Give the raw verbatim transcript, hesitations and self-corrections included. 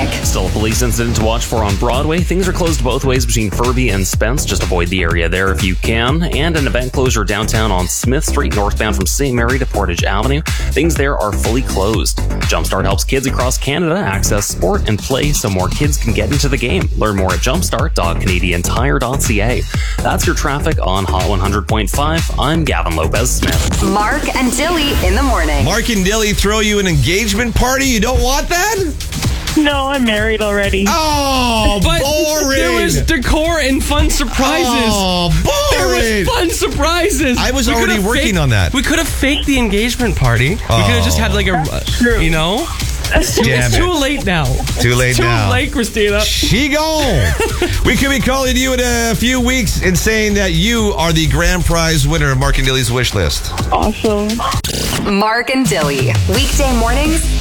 traffic. Still a police incident to watch for on Broadway. Things are closed both ways between Furby and Spence. Just avoid the area there if you can. And an event closure downtown on Smith Street, northbound from Saint Mary to Portage Avenue. Things there are fully closed. Jumpstart helps kids across Canada access sport and play so more kids can get into the game. Learn more at jumpstart dot canadian tire dot c a. That's your traffic on Hot one hundred point five. I'm Gavin Lopez-Smith. Mark and Dilly in the morning. Mark and Dilly throw you an engagement party? You don't want that? No, I'm married already. Oh, But boring. there was decor and fun surprises. Oh, There boring. was fun surprises. I was We already could've working faked- on that. We could have faked the engagement party. We could Oh. have just had like a, true. you know? It's, Damn it's it. too late now. Too late Too now. late, Christina. She gone. We could be calling you in a few weeks and saying that you are the grand prize winner of Mark and Dilly's wish list. Awesome. Mark and Dilly. Weekday mornings